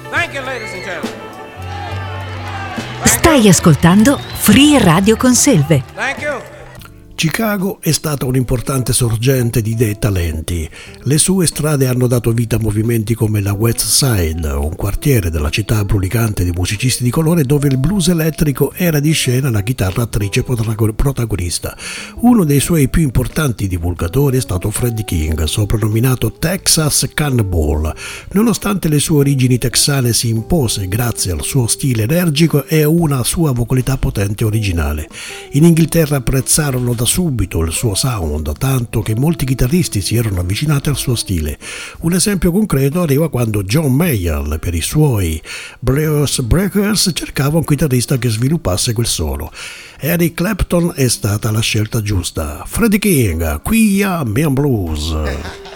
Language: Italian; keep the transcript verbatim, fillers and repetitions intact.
Thank you, ladies and gentlemen. Stai ascoltando Free Radio Conselve. Thank you. Chicago è stata un'importante sorgente di idee e talenti. Le sue strade hanno dato vita a movimenti come la West Side, un quartiere della città brulicante di musicisti di colore dove il blues elettrico era di scena la chitarra attrice protagonista. Uno dei suoi più importanti divulgatori è stato Freddie King, soprannominato Texas Cannonball. Nonostante le sue origini texane, si impose grazie al suo stile energico e a una sua vocalità potente e originale. In Inghilterra apprezzarono da subito il suo sound, tanto che molti chitarristi si erano avvicinati al suo stile. Un esempio concreto arriva quando John Mayer, per i suoi Blues Breakers, cercava un chitarrista che sviluppasse quel suono. Eric Clapton è stata la scelta giusta. Freddie King, qui a Man Blues.